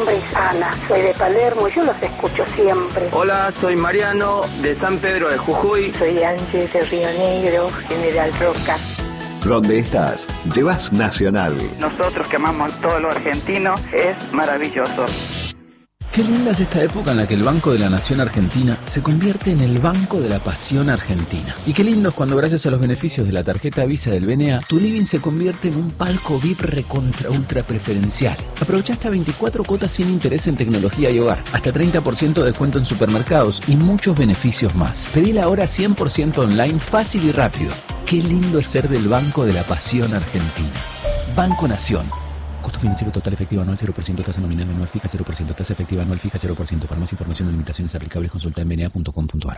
nombre es Ana, soy de Palermo y yo los escucho siempre. Hola, soy Mariano de San Pedro de Jujuy. Soy Ángel de Río Negro, General Roca. Donde estás, llevas Nacional. Nosotros que amamos todo lo argentino, es maravilloso. Qué linda es esta época en la que el Banco de la Nación Argentina se convierte en el Banco de la Pasión Argentina. Y qué lindo es cuando gracias a los beneficios de la tarjeta Visa del BNA, tu living se convierte en un palco VIP recontra ultra preferencial. Aprovecha hasta 24 cuotas sin interés en tecnología y hogar, hasta 30% de descuento en supermercados y muchos beneficios más. Pedila ahora 100% online, fácil y rápido. Qué lindo es ser del Banco de la Pasión Argentina. Banco Nación. Costo financiero total efectivo anual 0%, tasa nominal anual fija 0%, tasa efectiva anual fija 0%. Para más información o limitaciones aplicables consulta en bna.com.ar.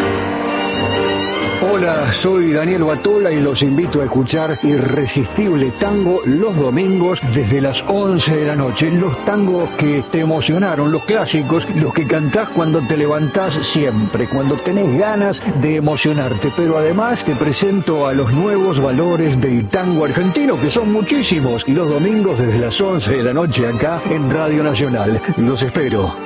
Hola, soy Daniel Batola y los invito a escuchar Irresistible Tango los domingos desde las 11 de la noche. Los tangos que te emocionaron, los clásicos, los que cantás cuando te levantás siempre, cuando tenés ganas de emocionarte. Pero además te presento a los nuevos valores del tango argentino, que son muchísimos. Los domingos desde las 11 de la noche acá en Radio Nacional. Los espero.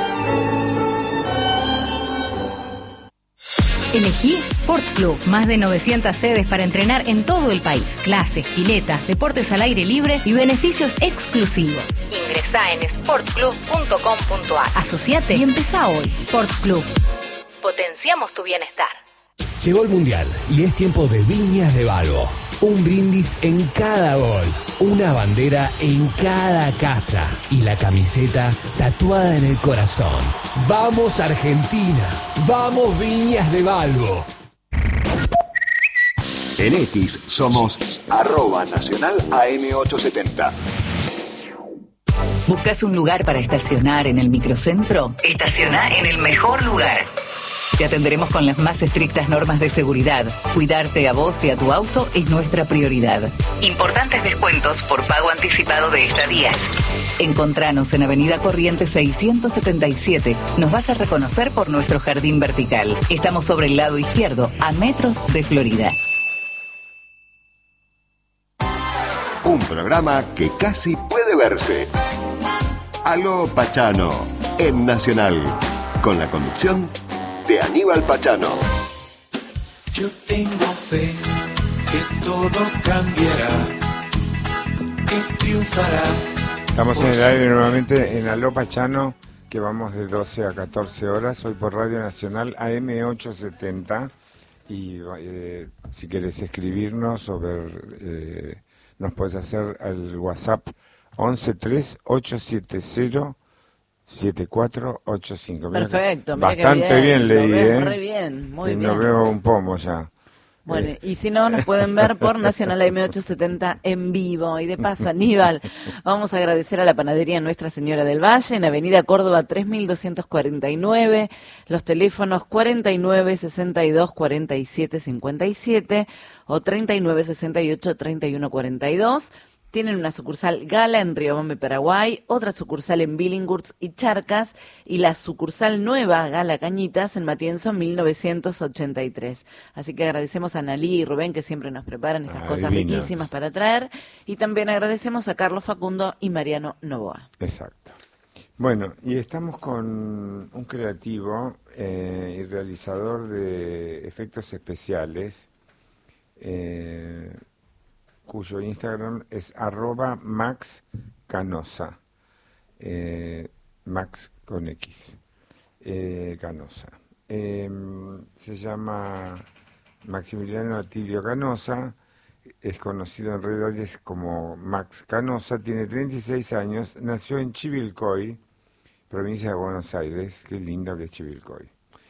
Elegí Sport Club, más de 900 sedes para entrenar en todo el país. Clases, piletas, deportes al aire libre y beneficios exclusivos. Ingresá en sportclub.com.ar. Asociate y empezá hoy. Sport Club. Potenciamos tu bienestar. Llegó el Mundial y es tiempo de Viñas de Balbo. Un brindis en cada gol, una bandera en cada casa y la camiseta tatuada en el corazón. ¡Vamos Argentina! ¡Vamos Viñas de Balbo! En X somos @Nacional AM870. ¿Buscas un lugar para estacionar en el microcentro? Estaciona en el mejor lugar. Te atenderemos con las más estrictas normas de seguridad. Cuidarte a vos y a tu auto es nuestra prioridad. Importantes descuentos por pago anticipado de estadías. Encontranos en Avenida Corrientes 677. Nos vas a reconocer por nuestro jardín vertical. Estamos sobre el lado izquierdo, a metros de Florida. Un programa que casi puede verse. Aló Pachano, en Nacional, con la conducción de Aníbal Pachano. Yo tengo fe que todo cambiará, que triunfará. Estamos en el aire nuevamente en Aló Pachano, que vamos de 12 a 14 horas, hoy por Radio Nacional AM870. Y si quieres escribirnos o ver, nos puedes hacer al WhatsApp 113-870 7485. Perfecto, mira bastante bien leí, muy bien, muy bien. No veo un pomo ya. Bueno, y si no, nos pueden ver por Nacional AM870 en vivo. Y de paso, Aníbal, vamos a agradecer a la panadería Nuestra Señora del Valle, en Avenida Córdoba 3249, los teléfonos 49 62 47 57 o 39 68 31 42. Tienen una sucursal Gala en Riobamba, Paraguay, otra sucursal en Billinghurst y Charcas, y la sucursal nueva Gala Cañitas en Matienzo 1983. Así que agradecemos a Analí y Rubén, que siempre nos preparan estas cosas divinas, riquísimas para traer, y también agradecemos a Carlos Facundo y Mariano Novoa. Exacto. Bueno, y estamos con un creativo y realizador de efectos especiales, cuyo Instagram es @maxcanosa, Max con X, Canosa. Se llama Maximiliano Atilio Canosa, es conocido en redes como Max Canosa, tiene 36 años, nació en Chivilcoy, provincia de Buenos Aires, qué lindo que es Chivilcoy.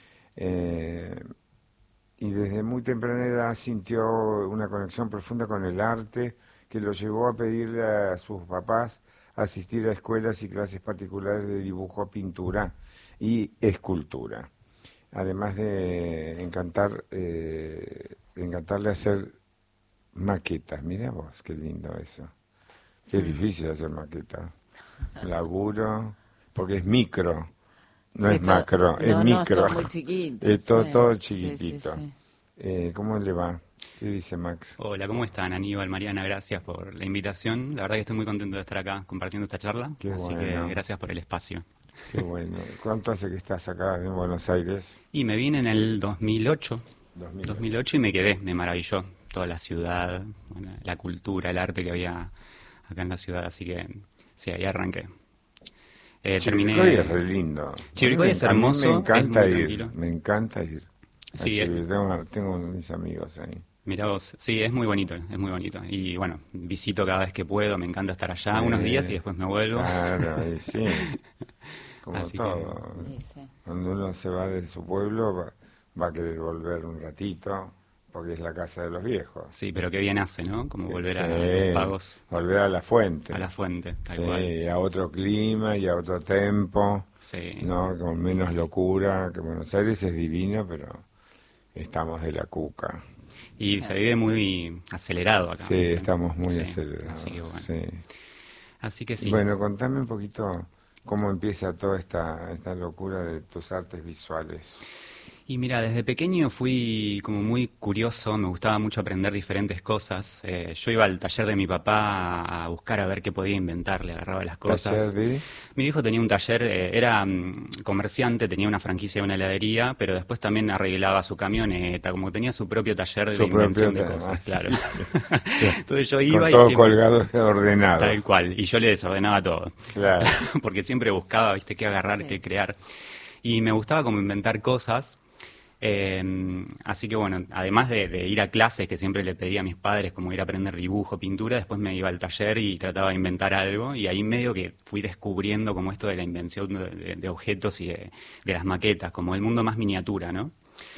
Y desde muy temprana edad sintió una conexión profunda con el arte que lo llevó a pedirle a sus papás asistir a escuelas y clases particulares de dibujo, pintura y escultura. Además de encantarle hacer maquetas. Mira vos, qué lindo eso. Qué difícil hacer maquetas. Laburo, porque es micro. No sí, es macro, es micro. Es muy chiquito. Es todo chiquitito. Sí. ¿Cómo le va? ¿Qué dice Max? Hola, ¿cómo están? Aníbal, Mariana, gracias por la invitación. La verdad que estoy muy contento de estar acá compartiendo esta charla. Qué así bueno. que gracias por el espacio. Qué bueno. ¿Cuánto hace que estás acá en Buenos Aires? Y me vine en el 2008 y me quedé, me maravilló toda la ciudad, bueno, la cultura, el arte que había acá en la ciudad, así que sí, ahí arranqué. Chivilcoy es re lindo. Chivilcoy es hermoso, me encanta es muy ir, tranquilo. me encanta ir. Sí, tengo mis amigos ahí. Mirá vos, sí, es muy bonito, es muy bonito. Y bueno, visito cada vez que puedo, me encanta estar allá Sí. unos días y después me vuelvo. Claro, y sí, como Así todo. Cuando uno se va de su pueblo va a querer volver un ratito, porque es la casa de los viejos. Sí, pero qué bien hace, ¿no? Como volver a Sí, los pagos. Volver a la fuente. A la fuente, tal Sí, cual. a otro clima y a otro tempo, Sí. ¿no? Con menos locura, que Buenos Aires es divino, pero estamos de la cuca. Y se vive muy acelerado acá. Sí, ¿viste? estamos muy Sí, acelerados. Así que bueno. Sí. Así que sí. Bueno, contame un poquito cómo empieza toda esta locura de tus artes visuales. Y mira, desde pequeño fui como muy curioso, me gustaba mucho aprender diferentes cosas. Yo iba al taller de mi papá a buscar a ver qué podía inventar, le agarraba las cosas. ¿Taller de? Mi hijo tenía un taller, era comerciante, tenía una franquicia de una heladería, pero después también arreglaba su camioneta, como que tenía su propio taller de invención de cosas, claro. Entonces yo iba con y todo siempre, colgado ordenado. tal cual, y yo le desordenaba todo. Claro. Porque siempre buscaba, viste, qué agarrar, qué crear. Y me gustaba como inventar cosas. Así que bueno, además de ir a clases que siempre le pedía a mis padres, como ir a aprender dibujo, pintura, después me iba al taller y trataba de inventar algo, y ahí medio que fui descubriendo como esto de la invención de objetos y de las maquetas, como el mundo más miniatura, ¿no?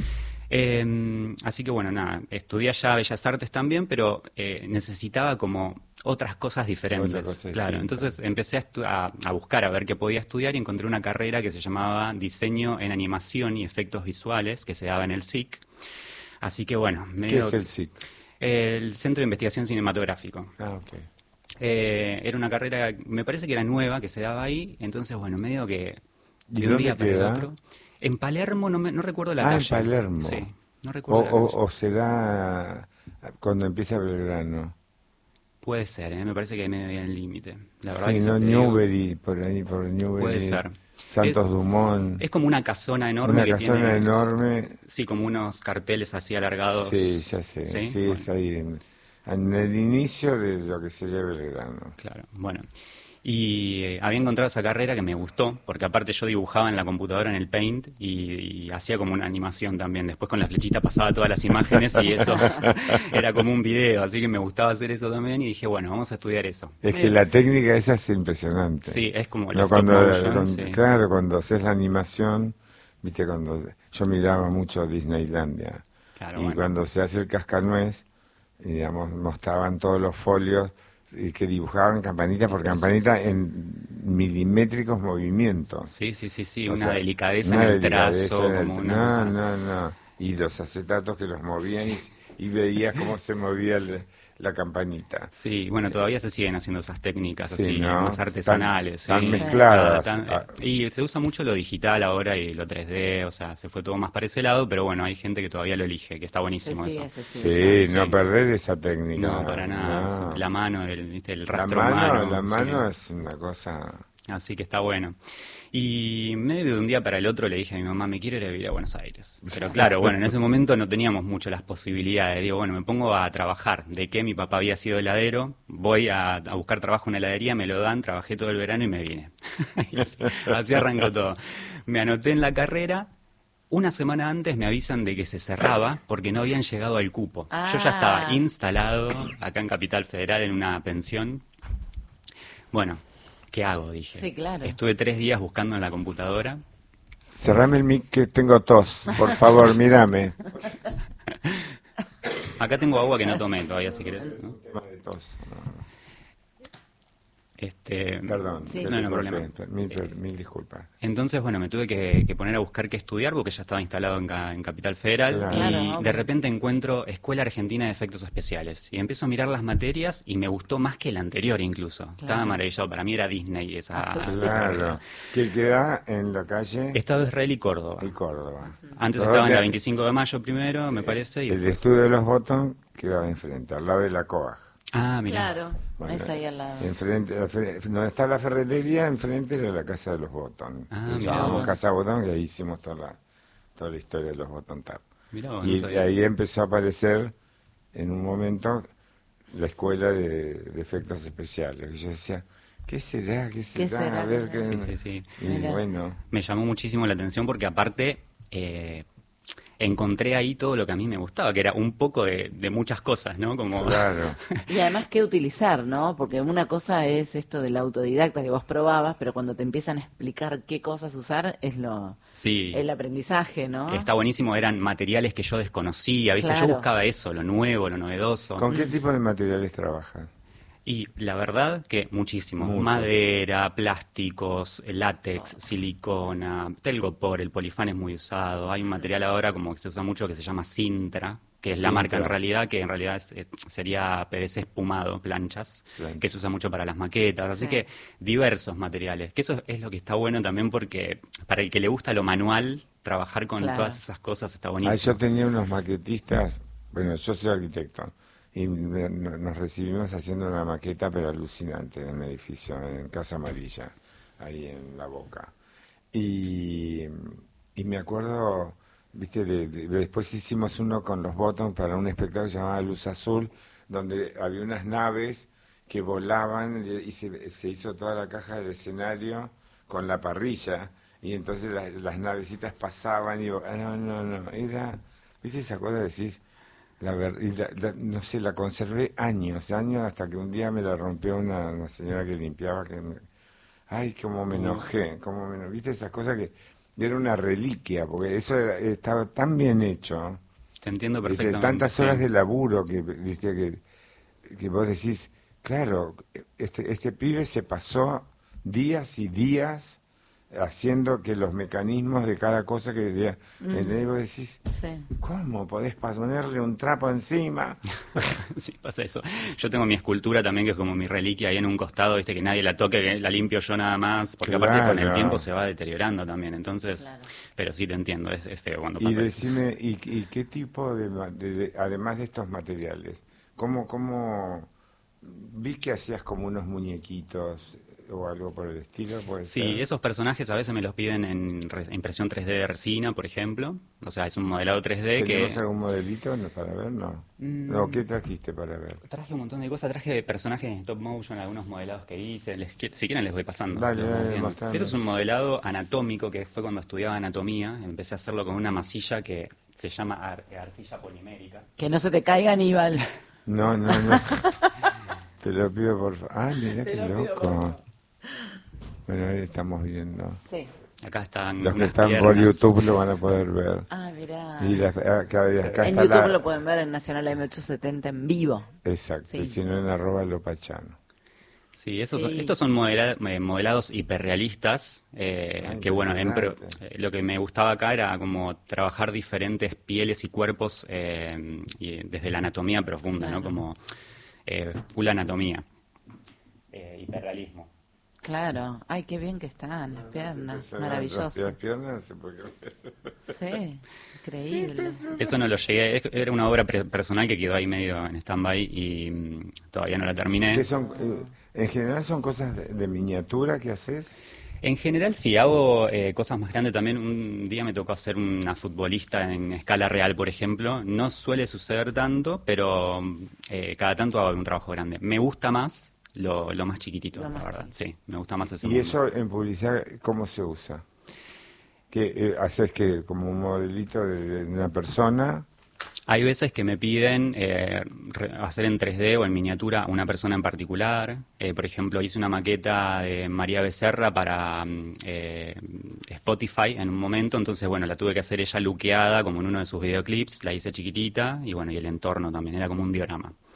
Así que bueno, nada, estudié allá Bellas Artes también, pero necesitaba como otras cosas diferentes. Claro, entonces empecé a buscar a ver qué podía estudiar y encontré una carrera que se llamaba Diseño en Animación y Efectos Visuales, que se daba en el SIC. Así que bueno, ¿Qué es el SIC? El Centro de Investigación Cinematográfico. Ah, ok. Era una carrera, me parece que era nueva, que se daba ahí, entonces bueno, medio que ¿Y de un dónde día para el queda? otro. En Palermo, no recuerdo la calle. En Palermo. Sí, no recuerdo la calle. O será cuando empieza Belgrano. Puede ser, me parece que medio en el límite. La verdad Sí, que no, te digo, Newbery, por ahí, por Newbery. puede ser. Santos Dumont. Es como una casona enorme. Una que casona tiene, enorme. Sí, como unos carteles así alargados. Sí, ya sé. Sí, Bueno. es ahí en el inicio de lo que sería Belgrano. Claro, bueno. Y había encontrado esa carrera que me gustó, porque aparte yo dibujaba en la computadora en el Paint y hacía como una animación también. Después con la flechita pasaba todas las imágenes y eso era como un video, así que me gustaba hacer eso también y dije, bueno, vamos a estudiar eso. Es que la técnica esa es impresionante. Sí, es como No, la stop motion, sí. Claro, cuando haces la animación, viste, cuando yo miraba mucho Disneylandia. Claro, y bueno. cuando se hace el cascanuez, digamos, mostraban todos los folios y que dibujaban campanita por campanita en milimétricos movimientos. Sí, O una sea, delicadeza una en el trazo, delicadeza en el- como una cosa. No. Y los acetatos que los movían y veías cómo se movía la campanita. Sí, bueno, todavía se siguen haciendo esas técnicas Sí, así, ¿no? más artesanales. Tan sí. mezcladas. Y se usa mucho lo digital ahora y lo 3D, o sea, se fue todo más para ese lado, pero bueno, hay gente que todavía lo elige, que está buenísimo eso. Sí, no perder esa técnica. No, para nada. No. La mano, el rastro La humano. mano sí. es una cosa... Así que está bueno. Y medio de un día para el otro le dije a mi mamá, me quiero ir a vivir a Buenos Aires. Pero claro, bueno, en ese momento no teníamos mucho las posibilidades. Digo, bueno, me pongo a trabajar. De que mi papá había sido heladero, voy a buscar trabajo en una heladería, me lo dan, trabajé todo el verano y me vine. Y así arrancó todo. Me anoté en la carrera. Una semana antes me avisan de que se cerraba porque no habían llegado al cupo. Yo ya estaba instalado acá en Capital Federal en una pensión. Bueno, ¿qué hago? Dije. Sí, claro. Estuve 3 días buscando en la computadora. Cerrame el mic que tengo tos, por favor, mírame. Acá tengo agua que no tomé todavía, si querés, ¿no? Perdón, Sí. No, no problema. Mil disculpas. Entonces, bueno, me tuve que poner a buscar qué estudiar porque ya estaba instalado en Capital Federal. Claro. Y Claro, de ok. repente encuentro Escuela Argentina de Efectos Especiales. Y empiezo a mirar las materias y me gustó más que la anterior incluso. Estaba maravillado. Para mí era Disney esa Claro. Que queda en la calle Estado Israel y Córdoba. Antes Todo estaba en la que- 25 de mayo primero, me parece. Y El estudio de los Bottom quedaba enfrente, al lado de la COAG. Ah, mira. Claro, es ahí al lado. Enfrente, donde está la ferretería, enfrente era la casa de los Bottom. Ah, Se mirá llamamos vos. Casa Bottom y ahí hicimos toda la historia de los Bottom Tap. Mirá vos, no Y sabía ahí eso. empezó a aparecer en un momento la escuela de efectos especiales. Y yo decía, ¿qué será? ¿Qué será? A ver, Sí, sí, sí. Y bueno, Me llamó muchísimo la atención porque aparte encontré ahí todo lo que a mí me gustaba, que era un poco de muchas cosas, ¿no? Como... claro. Y además, ¿qué utilizar, no? Porque una cosa es esto del autodidacta que vos probabas, pero cuando te empiezan a explicar qué cosas usar, es Sí. el aprendizaje, ¿no? Está buenísimo, eran materiales que yo desconocía, ¿viste? Claro. Yo buscaba eso, lo nuevo, lo novedoso. ¿Con qué tipo de materiales trabajan? Y la verdad que muchísimo. Mucho. Madera, plásticos, látex, silicona, telgopor, el polifán es muy usado. Hay un material ahora como que se usa mucho que se llama Sintra, que es la marca en realidad, que en realidad sería PVC espumado, planchas, que se usa mucho para las maquetas. Así Sí. que diversos materiales. Que eso es lo que está bueno también porque para el que le gusta lo manual, trabajar con Claro. todas esas cosas está buenísimo. Yo tenía unos maquetistas, bueno, yo soy arquitecto, y nos recibimos haciendo una maqueta, pero alucinante, de un edificio en Casa Amarilla, ahí en La Boca. Y me acuerdo, viste, después hicimos uno con los Bottom para un espectáculo llamado Luz Azul, donde había unas naves que volaban y se hizo toda la caja del escenario con la parrilla, y entonces las navecitas pasaban y no, era, viste esa cosa de decís, no sé, la conservé años hasta que un día me la rompió una señora que limpiaba, ay, cómo me enojé, viste esas cosas que era una reliquia, porque eso estaba tan bien hecho. Te entiendo ¿Viste? perfectamente. Tantas horas sí. de laburo viste, que vos decís, claro, este pibe se pasó días y días haciendo que los mecanismos de cada cosa que decía, y vos decís, ¿cómo podés ponerle un trapo encima? Sí, pasa eso. Yo tengo mi escultura también, que es como mi reliquia ahí en un costado, viste, que nadie la toque, que la limpio yo nada más, porque aparte con el Claro. tiempo se va deteriorando también, entonces, pero sí te entiendo, es feo cuando Y pasa eso. decime, ¿y qué tipo además de estos materiales, cómo vi que hacías como unos muñequitos o algo por el estilo? ¿Puede Sí, ser? esos personajes a veces me los piden en impresión 3D de resina, por ejemplo, o sea, es un modelado 3D ¿Tenemos que... algún modelito para ver? No. No, ¿qué trajiste para ver? Traje un montón de cosas, traje personajes en stop motion, algunos modelados que hice, si quieren les voy pasando. Dale, los vamos dale, viendo. mostrame. Este es un modelado anatómico que fue cuando estudiaba anatomía, empecé a hacerlo con una masilla que se llama arcilla polimérica. Que no se te caiga, Aníbal. No. Te lo pido por favor. Ah, mirá qué loco. Bueno, ahí estamos viendo. Sí. Acá están Los que unas están por piernas. YouTube lo van a poder ver. Ah, mirá. Y acá En está YouTube lo pueden ver en Nacional M870 en vivo. Exacto, Sí. y si no en @lopachano. Sí, Sí. estos son modelados hiperrealistas, que bueno, lo que me gustaba acá era como trabajar diferentes pieles y cuerpos y desde la anatomía profunda, ¿no? Como full anatomía, hiperrealismo. Claro. Ay, qué bien que están las piernas. Maravilloso. Las piernas se puede ver. Sí, increíble. Eso no lo llegué, era una obra personal que quedó ahí medio en stand-by y todavía no la terminé. ¿Qué son, en general son cosas de miniatura que haces? En general sí, hago cosas más grandes también. Un día me tocó hacer una futbolista en escala real, por ejemplo. No suele suceder tanto, pero cada tanto hago un trabajo grande. Me gusta más lo más chiquitito, la verdad. Sí, me gusta más ese ¿Y mundo. eso en publicidad cómo se usa? ¿Qué haces como un modelito de una persona? Hay veces que me piden hacer en 3D o en miniatura una persona en particular. Por ejemplo, hice una maqueta de María Becerra para Spotify en un momento, entonces bueno, la tuve que hacer ella luqueada como en uno de sus videoclips, la hice chiquitita y bueno, y el entorno también, era como un diorama.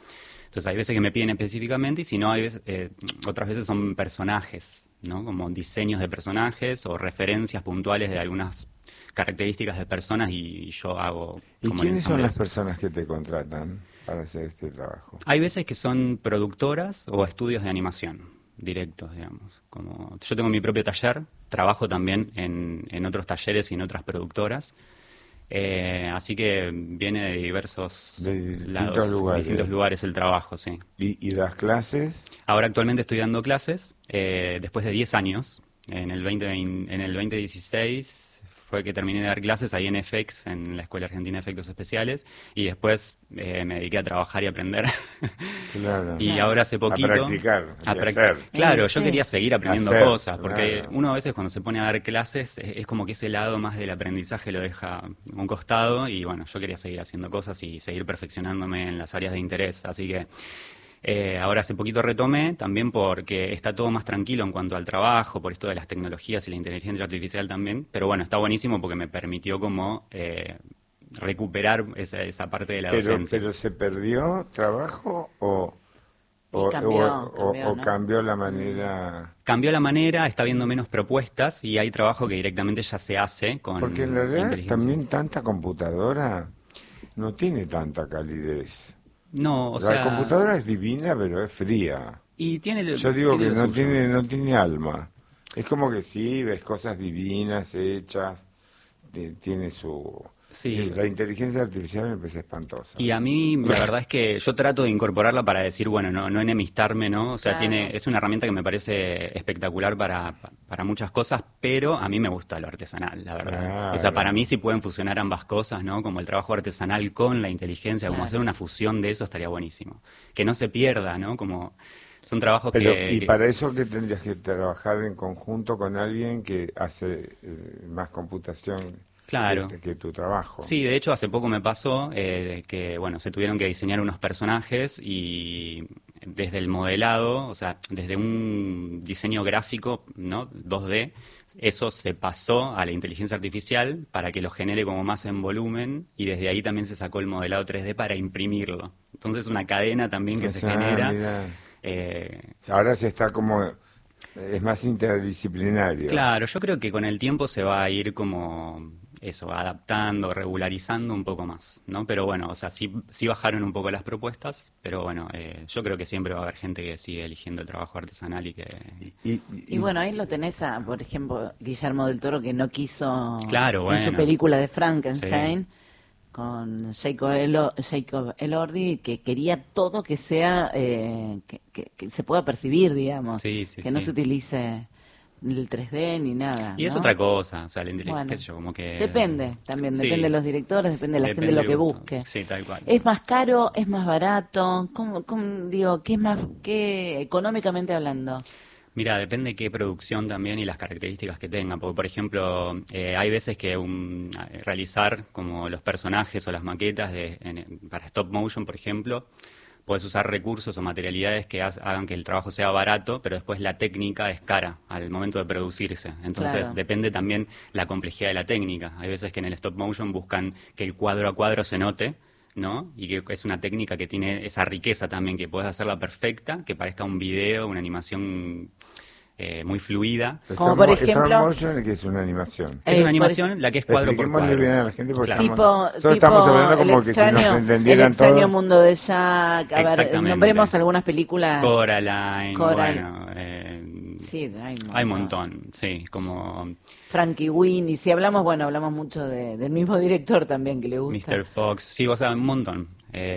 Entonces hay veces que me piden específicamente y si no, hay veces, otras veces son personajes, ¿no? Como diseños de personajes o referencias puntuales de algunas características de personas y yo hago... ¿Y como quiénes son las personas personas que te contratan para hacer este trabajo? Hay veces que son productoras o estudios de animación directos, digamos. Como yo tengo mi propio taller, trabajo también en otros talleres y en otras productoras. Así que viene de diversos distintos lugares el trabajo, sí. ¿Y das clases? Ahora actualmente estoy dando clases, después de 10 años. En el 2016 fue que terminé de dar clases ahí en FX, en la Escuela Argentina de Efectos Especiales, y después me dediqué a trabajar y aprender. Claro. Y ahora hace poquito... A practicar, hacer. Claro, yo quería seguir aprendiendo cosas, porque claro. uno a veces cuando se pone a dar clases es como que ese lado más del aprendizaje lo deja a un costado, y bueno, yo quería seguir haciendo cosas y seguir perfeccionándome en las áreas de interés, así que... ahora hace poquito retomé, también porque está todo más tranquilo en cuanto al trabajo, por esto de las tecnologías y la inteligencia artificial también, pero bueno, está buenísimo porque me permitió como recuperar esa parte de la docencia. ¿Pero se perdió trabajo o ¿no? cambió la manera? Cambió la manera, está habiendo menos propuestas y hay trabajo que directamente ya se hace con Porque en realidad inteligencia. también tanta computadora no tiene tanta calidez. No, o la sea... computadora es divina, pero es fría. Y tiene Yo digo que lo no tiene alma. Es como que sí, ves cosas divinas hechas, tiene su... Sí. La inteligencia artificial me parece espantosa. Y a mí, la verdad es que yo trato de incorporarla para decir, bueno, no enemistarme, ¿no? O sea, Claro. es una herramienta que me parece espectacular para muchas cosas, pero a mí me gusta lo artesanal, la verdad. Claro. O sea, para mí sí pueden fusionar ambas cosas, ¿no? Como el trabajo artesanal con la inteligencia, como Claro. hacer una fusión de eso estaría buenísimo. Que no se pierda, ¿no? Como son trabajos Pero, que... y para eso que tendrías que trabajar en conjunto con alguien que hace más computación. Claro. Que tu trabajo. Sí, de hecho hace poco me pasó que, bueno, se tuvieron que diseñar unos personajes y desde el modelado, o sea, desde un diseño gráfico, ¿no? 2D, eso se pasó a la inteligencia artificial para que lo genere como más en volumen y desde ahí también se sacó el modelado 3D para imprimirlo. Entonces una cadena también que se genera. Ahora se está como... Es más interdisciplinario. Claro, yo creo que con el tiempo se va a ir como... eso, adaptando, regularizando un poco más, ¿no? Pero bueno, o sea, sí bajaron un poco las propuestas, pero bueno, yo creo que siempre va a haber gente que sigue eligiendo el trabajo artesanal y que... Y bueno, ahí lo tenés a, por ejemplo, Guillermo del Toro, que no quiso Claro, en su bueno. película de Frankenstein, Sí. con Jacob Elordi, que quería todo que sea, que se pueda percibir, digamos, Sí, sí, que no sí. se utilice el 3D ni nada. Y es ¿no? otra cosa, o sea, la inteligencia, Bueno, qué sé yo, como que... depende también, Sí. depende de los directores, depende de la gente lo que del gusto. busque. Sí, tal cual. ¿Es más caro? ¿Es más barato? Digo, ¿qué es más, qué económicamente hablando? Mira, depende qué producción también y las características que tenga, porque por ejemplo, hay veces que realizar como los personajes o las maquetas para stop motion, por ejemplo, puedes usar recursos o materialidades que hagan que el trabajo sea barato, pero después la técnica es cara al momento de producirse. Entonces Claro. depende también la complejidad de la técnica. Hay veces que en el stop motion buscan que el cuadro a cuadro se note, ¿no? Y que es una técnica que tiene esa riqueza también, que puedes hacerla perfecta, que parezca un video, una animación muy fluida. Como por ejemplo... Stop motion, que es una animación. Es una animación, la que es cuadro por Expliquémosle cuadro. bien a la gente porque Claro. nosotros estamos hablando como que si nos el entendieran extraño todos. mundo de Jack. A ver, Exactamente. nombremos algunas películas. Coraline, Coral. bueno, Sí, hay un montón, sí, como Frankie Winnie. Si hablamos, bueno, hablamos mucho del mismo director también que le gusta. Mr. Fox, sí, o sea, un montón.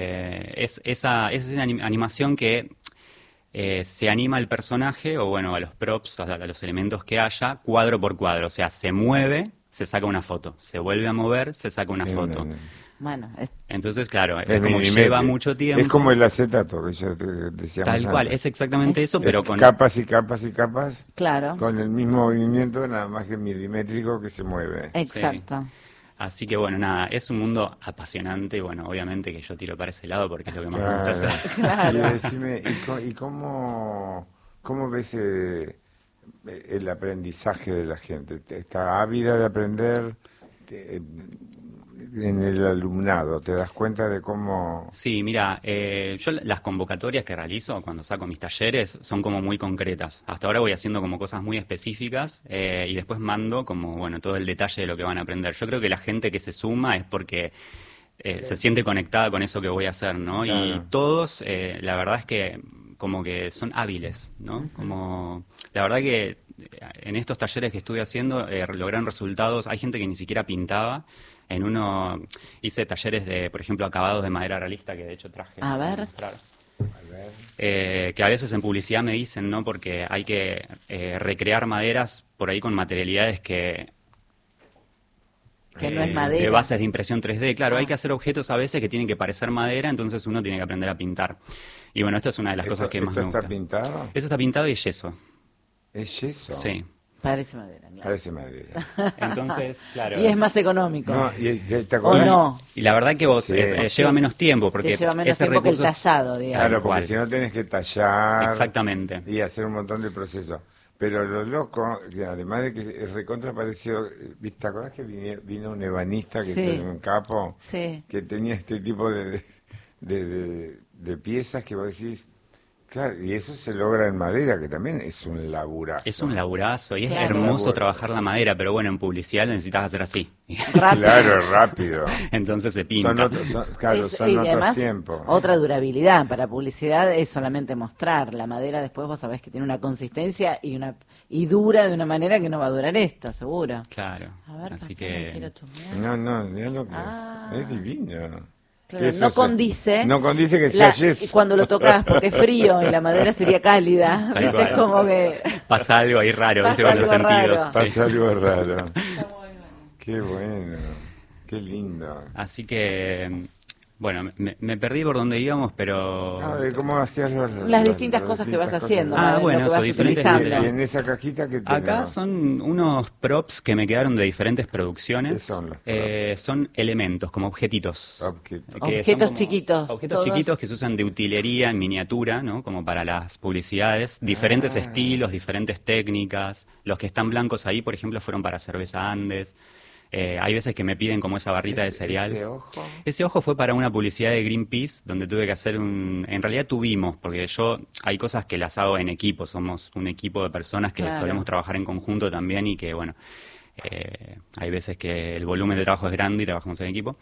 Es una animación que se anima al personaje, o bueno, a los props, a los elementos que haya, cuadro por cuadro. O sea, se mueve, se saca una foto. Se vuelve a mover, se saca una foto. Bueno, Entonces, claro, es como milimétrico. lleva mucho tiempo. Es como el acetato que ya te decíamos Tal cual, antes. es exactamente eso, pero con... Capas y capas y capas. Claro. Con el mismo movimiento, nada más que milimétrico que se mueve. Exacto. Sí. Así que bueno, nada, es un mundo apasionante y bueno, obviamente que yo tiro para ese lado porque es lo que más me gusta hacer. Y decime, ¿y cómo ves el aprendizaje de la gente? ¿Está ávida de aprender? en el alumnado? ¿Te das cuenta de cómo...? Sí, mira, yo las convocatorias que realizo cuando saco mis talleres son como muy concretas. Hasta ahora voy haciendo como cosas muy específicas y después mando como, bueno, todo el detalle de lo que van a aprender. Yo creo que la gente que se suma es porque se siente conectada con eso que voy a hacer, ¿no? Claro. Y todos, la verdad es que como que son hábiles, ¿no? Como, la verdad que en estos talleres que estuve haciendo lograron resultados. Hay gente que ni siquiera pintaba. En uno hice talleres de, por ejemplo, acabados de madera realista, que de hecho traje. A ver. Que a veces en publicidad me dicen, ¿no? Porque hay que recrear maderas por ahí con materialidades que no es madera. De bases de impresión 3D. Claro, hay que hacer objetos a veces que tienen que parecer madera, entonces uno tiene que aprender a pintar. Y bueno, esta es una de las cosas que más me gusta. ¿Esto está pintado? Eso está pintado y yeso. ¿Es yeso? Sí. Parece madera, claro. Parece madera. Entonces, claro. Y es más económico. No, ¿te ¿O no? Y la verdad que vos lleva menos tiempo, porque lleva menos ese tiempo recurso... que el tallado, digamos. Claro, porque si no tenés que tallar. Exactamente. Y hacer un montón de procesos. Pero lo loco, que además de que es recontra parecido, ¿te acordás que vino un ebanista que es un capo? Sí. Que tenía este tipo de piezas que vos decís, claro, y eso se logra en madera, que también es un laburazo. Es un laburazo y es Claro. hermoso trabajar la madera, pero bueno, en publicidad lo necesitas hacer así. Rápido. Claro, rápido. Entonces se pinta. Son otros además, tiempos. otra durabilidad. Para publicidad es solamente mostrar. La madera después vos sabés que tiene una consistencia y dura de una manera que no va a durar esto, seguro. Claro. A ver, así pasame, que... quiero chusmear. No, mira lo que es divino. Claro, no condice. No condice que sea yeso. Y cuando lo tocas porque es frío y la madera sería cálida, Tal ¿viste? cual. Es como que... Pasa algo ahí raro, ¿viste? Con los algo sentidos. raro. Pasa algo raro. Qué bueno, qué lindo. Así que, bueno, me perdí por donde íbamos, pero... A ver, ¿cómo hacías las distintas cosas que vas haciendo, Ah, lo bueno, que eso, vas diferentes utilizando. Y en esa cajita que tenemos. Acá son unos props que me quedaron de diferentes producciones. ¿Qué son los props? Son elementos, como objetitos. Objetos chiquitos. Objetos todos. chiquitos que se usan de utilería en miniatura, ¿no? Como para las publicidades. Diferentes estilos, diferentes técnicas. Los que están blancos ahí, por ejemplo, fueron para cerveza Andes. Hay veces que me piden como esa barrita de cereal. Ese ojo fue para una publicidad de Greenpeace, donde tuve que hacer en realidad tuvimos, porque hay cosas que las hago en equipo, somos un equipo de personas que solemos trabajar en conjunto también y que, bueno, hay veces que el volumen de trabajo es grande y trabajamos en equipo.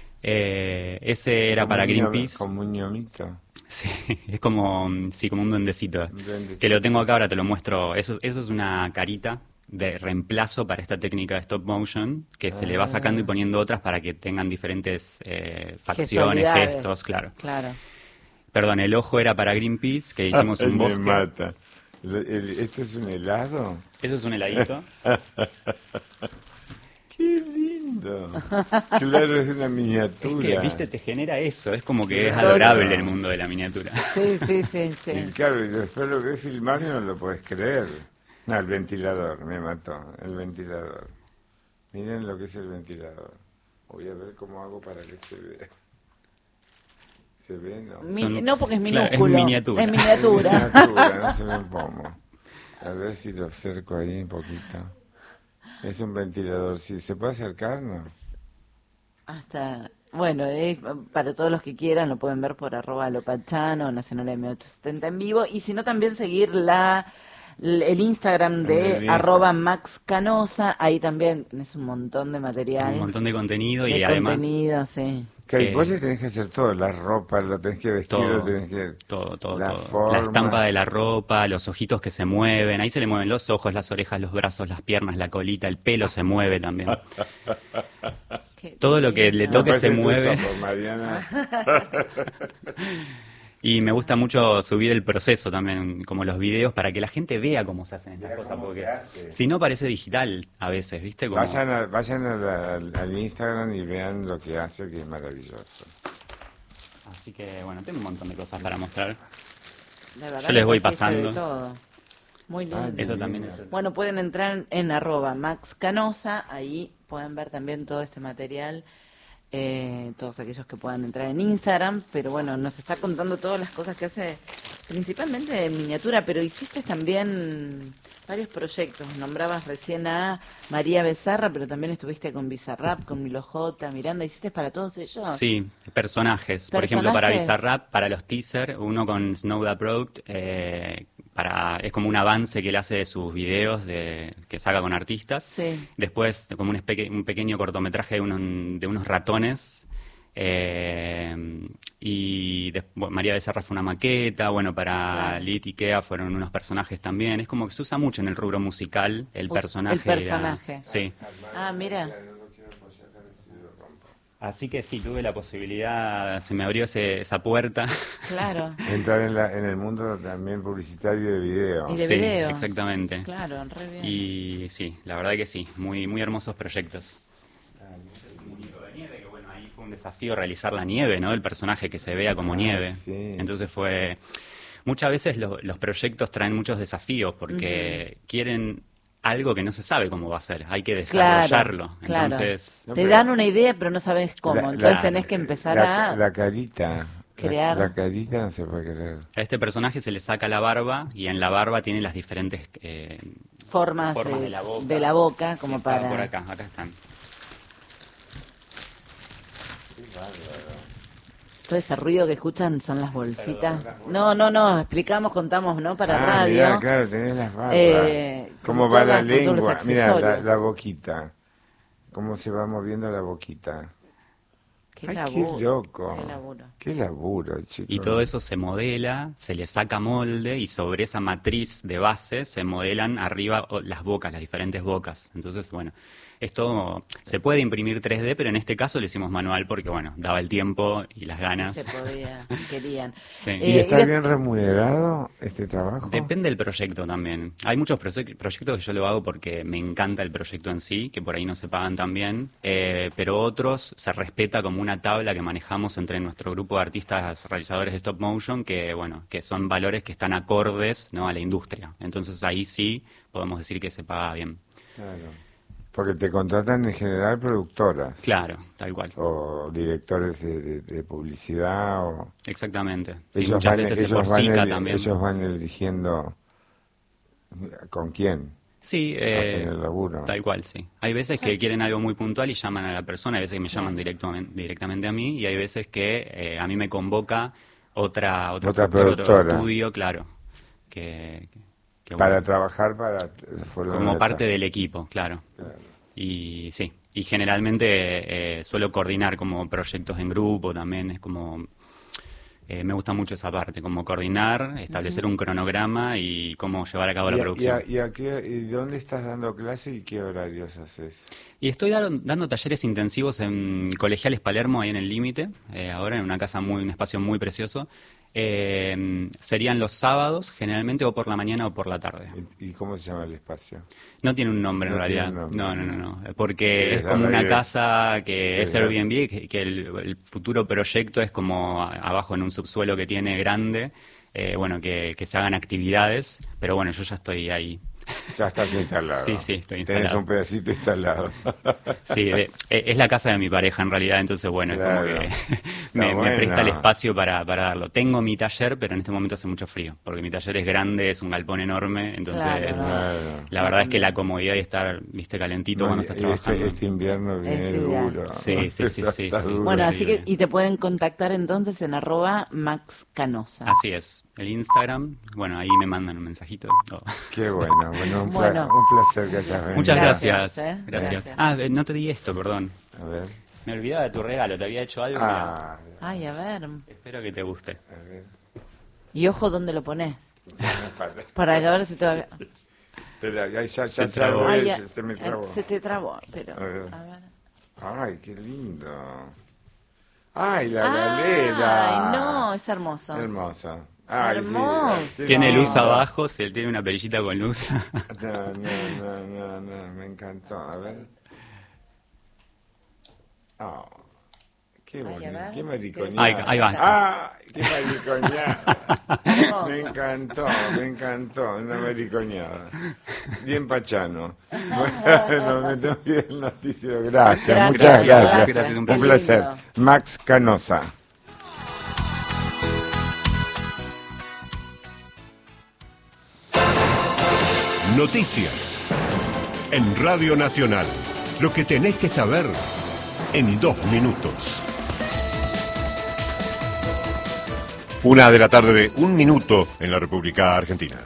Ese era para Greenpeace. Como un ñomito. Sí, es como un duendecito. Que lo tengo acá, ahora te lo muestro. Eso es una carita de reemplazo para esta técnica de stop motion, que se le va sacando y poniendo otras para que tengan diferentes facciones, gestos, claro. Perdón, el ojo era para Greenpeace, que hicimos un bosque. Me mata. ¿Esto es un helado? Eso es un heladito. ¡Qué lindo! Claro, es una miniatura. Es que, viste, te genera eso, es como que es adorable el mundo de la miniatura. Sí. Y claro, y después lo ves filmar y no lo puedes creer. No, el ventilador, me mató, el ventilador. Miren lo que es el ventilador. Voy a ver cómo hago para que se vea. ¿Se ve? No, no porque es minúsculo. Claro, es miniatura. Es miniatura. No se ve un pomo. A ver si lo acerco ahí un poquito. Es un ventilador, sí. ¿Se puede acercarnos? Bueno, para todos los que quieran, lo pueden ver por @lopachano, Nacional M870 en vivo. Y si no, también seguir el Instagram de @maxcanosa, ahí también tenés un montón de material. Un montón de contenido y además... Sí. Que vos le tenés que hacer todo, la ropa, lo tenés que vestir, todo, lo tenés que... Todo. Forma. La estampa de la ropa, los ojitos que se mueven, ahí se le mueven los ojos, las orejas, los brazos, las piernas, la colita, el pelo se mueve también. Todo lo que le toque se mueve. Y me gusta mucho subir el proceso también, como los videos, para que la gente vea cómo se hacen estas cosas, porque si no parece digital a veces, ¿viste? Como... Vayan al Instagram y vean lo que hace, que es maravilloso. Así que, bueno, tengo un montón de cosas para mostrar. Yo les voy pasando. Todo. Muy lindo. Eso también es... Bueno, pueden entrar en @maxcanosa, ahí pueden ver también todo este material. todos aquellos que puedan entrar en Instagram, pero bueno, nos está contando todas las cosas que hace, principalmente en miniatura, pero hiciste también varios proyectos. Nombrabas recién a María Becerra, pero también estuviste con Bizarrap, con Milo J, Miranda. ¿Hiciste para todos ellos? Sí, personajes. Por ejemplo, para Bizarrap, para los teasers, uno con Snow the Product, es como un avance que él hace de sus videos que saca con artistas. Sí. Después, como un pequeño cortometraje de unos ratones. María Becerra fue una maqueta, bueno, para Lit Ikea fueron unos personajes también. Es como que se usa mucho en el rubro musical el personaje. El personaje. Sí. Ah, mira. Así que sí, tuve la posibilidad, se me abrió esa puerta. Claro. Entrar en el mundo también publicitario de video. Y de sí, videos. Exactamente. Claro, re bien. Y sí, la verdad que sí, muy, muy hermosos proyectos. Un desafío realizar la nieve, ¿no? El personaje que se vea como nieve. Sí. Entonces muchas veces los proyectos traen muchos desafíos porque quieren algo que no se sabe cómo va a ser, hay que desarrollarlo. Claro. Entonces, te dan una idea, pero no sabes cómo. Entonces tenés que empezar a la carita. Crear. La carita no se puede creer. A este personaje se le saca la barba y en la barba tiene las diferentes formas de la boca como para... Por acá están. Todo ese ruido que escuchan son las bolsitas. No, explicamos, contamos, ¿no? Para radio. Mirá, claro, tenés las barbas. ¿Cómo va la lengua? Mira, la boquita. ¿Cómo se va moviendo la boquita? Qué laburo. Qué loco. Qué laburo, chicos. Y todo eso se modela, se le saca molde y sobre esa matriz de base se modelan arriba las bocas, las diferentes bocas. Entonces, bueno, esto se puede imprimir 3D, pero en este caso lo hicimos manual porque, bueno, daba el tiempo y las ganas. Se podía, querían. Sí. ¿Y está bien remunerado este trabajo? Depende del proyecto también. Hay muchos proyectos que yo lo hago porque me encanta el proyecto en sí, que por ahí no se pagan tan bien, pero otros se respeta como una tabla que manejamos entre nuestro grupo de artistas realizadores de stop motion, que son valores que están acordes, ¿no?, a la industria. Entonces ahí sí podemos decir que se paga bien. Claro. Porque te contratan en general productoras. Claro, tal cual. O directores de publicidad. Exactamente. Sí, muchas veces se forcica también. Ellos van eligiendo con quién. Sí, hacen el laburo. Tal cual, sí. Hay veces que quieren algo muy puntual y llaman a la persona, hay veces que me llaman directamente a mí y hay veces que a mí me convoca otra productora, otro estudio, claro. Para trabajar como parte del equipo, claro. Y sí, y generalmente suelo coordinar como proyectos en grupo también, es como... me gusta mucho esa parte, como coordinar, establecer un cronograma y cómo llevar a cabo la producción. ¿Y dónde estás dando clase y qué horarios haces? Y estoy dando talleres intensivos en Colegiales Palermo, ahí en el límite, ahora en una casa un espacio muy precioso. Serían los sábados, generalmente, o por la mañana o por la tarde. ¿Y cómo se llama el espacio? No tiene un nombre en realidad. No. Porque es como una casa que es Airbnb, que el futuro proyecto es como abajo en un subsuelo que tiene grande, que se hagan actividades, pero bueno, yo ya estoy ahí. Ya estás instalado. Sí, estoy instalado. Tenés un pedacito instalado. Sí, es la casa de mi pareja en realidad, entonces bueno, claro. Es como que me presta el espacio para darlo. Tengo mi taller, pero en este momento hace mucho frío, porque mi taller es grande, es un galpón enorme, entonces la verdad es que la comodidad de estar, calentito cuando estás trabajando. Este invierno viene duro. Sí. Bueno, así que, y te pueden contactar entonces en @maxcanosa. Así es, el Instagram, bueno, ahí me mandan un mensajito. Qué bueno. Un placer que hayas venido. Muchas gracias. No te di esto, perdón. A ver. Me olvidaba de tu regalo, te había hecho algo. Ay, a ver. Espero que te guste. A ver. Y ojo, ¿dónde lo pones? Para que a ver si todavía... Se me trabó. Se te trabó, pero... A ver. Ay, qué lindo. Ay, la galera. Ay, no, es hermoso. Hermosa. Hermoso. Sí. Tiene luz abajo, tiene una perillita con luz. No, me encantó. A ver. Qué bonito, a ver, qué maricoñada. Ahí va. ¡Ah! ¡Qué maricoñada! me encantó, una maricoñada. Bien pachano. Bueno, me tengo que ir al noticiero. Gracias, muchas gracias. Un placer. Max Canosa. Noticias. En Radio Nacional. Lo que tenés que saber en 2 minutos. 1:01 PM en la República Argentina.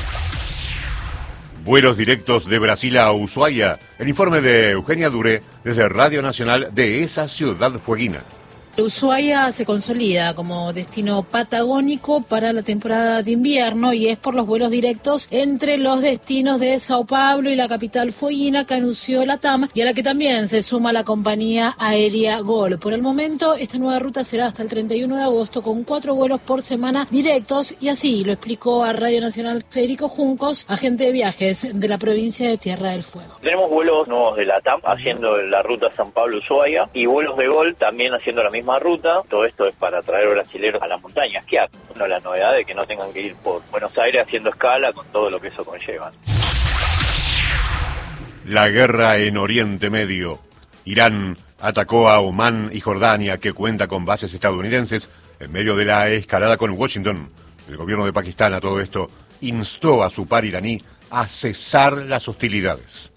Vuelos directos de Brasil a Ushuaia. El informe de Eugenia Duré desde Radio Nacional de esa ciudad fueguina. Ushuaia se consolida como destino patagónico para la temporada de invierno y es por los vuelos directos entre los destinos de Sao Paulo y la capital fueguina que anunció la TAM y a la que también se suma la compañía aérea Gol. Por el momento, esta nueva ruta será hasta el 31 de agosto con 4 vuelos por semana directos y así lo explicó a Radio Nacional Federico Juncos, agente de viajes de la provincia de Tierra del Fuego. Tenemos vuelos nuevos de la TAM haciendo la ruta San Pablo-Ushuaia y vuelos de Gol también haciendo la misma ruta. Todo esto es para traer brasileros a la montaña a esquiar. No, la novedad de que no tengan que ir por Buenos Aires haciendo escala con todo lo que eso conlleva. La guerra en Oriente Medio. Irán atacó a Omán y Jordania, que cuenta con bases estadounidenses, en medio de la escalada con Washington. El gobierno de Pakistán a todo esto instó a su par iraní a cesar las hostilidades.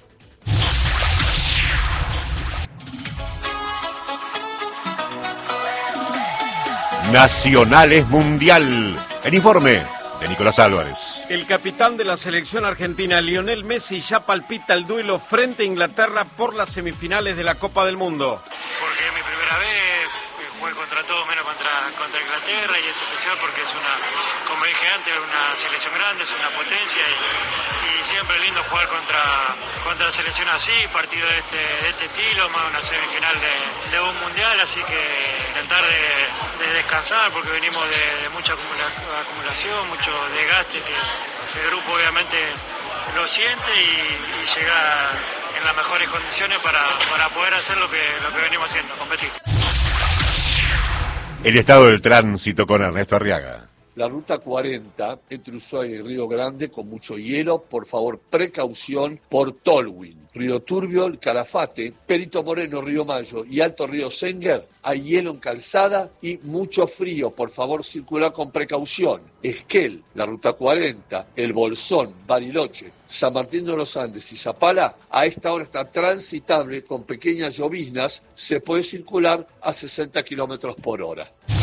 Nacionales Mundial. El informe de Nicolás Álvarez. El capitán de la selección argentina, Lionel Messi, ya palpita el duelo frente a Inglaterra por las semifinales de la Copa del Mundo. Porque es mi primera vez, jugué contra todos menos contra Inglaterra y es especial porque es como dije antes, una selección grande, es una potencia y siempre es lindo jugar contra selección así, partido de este estilo, más una semifinal de un mundial, así que intentar de descansar porque venimos de mucha acumulación, mucho desgaste que el grupo obviamente lo siente y llega en las mejores condiciones para poder hacer lo que venimos haciendo, competir. El estado del tránsito con Ernesto Arriaga. La ruta 40 entre Ushuaia y Río Grande con mucho hielo, por favor, precaución por Tolwyn. Río Turbio, el Calafate, Perito Moreno, Río Mayo y Alto Río Senger, hay hielo en calzada y mucho frío, por favor, circular con precaución. Esquel, la ruta 40, El Bolsón, Bariloche, San Martín de los Andes y Zapala, a esta hora está transitable con pequeñas lloviznas, se puede circular a 60 kilómetros por hora.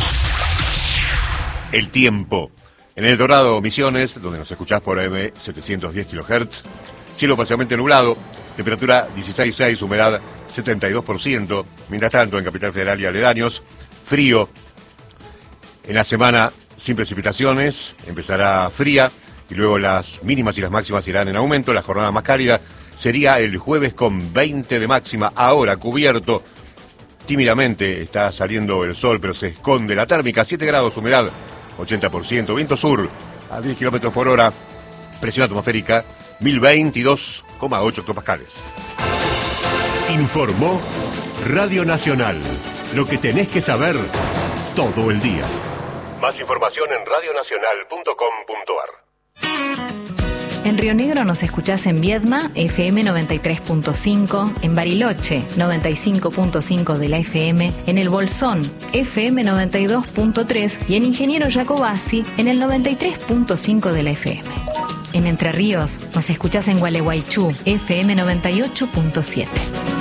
El tiempo. En El Dorado, Misiones, donde nos escuchás por AM 710 kHz, cielo parcialmente nublado, temperatura 16,6, humedad 72%. Mientras tanto, en Capital Federal y aledaños, frío. En la semana sin precipitaciones, empezará fría y luego las mínimas y las máximas irán en aumento. La jornada más cálida sería el jueves con 20 de máxima, ahora cubierto. Tímidamente está saliendo el sol, pero se esconde la térmica, 7 grados, humedad 80%, viento sur a 10 kilómetros por hora, presión atmosférica 1022,8 hectopascales. Informó Radio Nacional. Lo que tenés que saber todo el día. Más información en radionacional.com.ar. En Río Negro nos escuchás en Viedma, FM 93.5, en Bariloche, 95.5 de la FM, en El Bolsón, FM 92.3 y en Ingeniero Jacobasi, en el 93.5 de la FM. En Entre Ríos nos escuchás en Gualeguaychú, FM 98.7.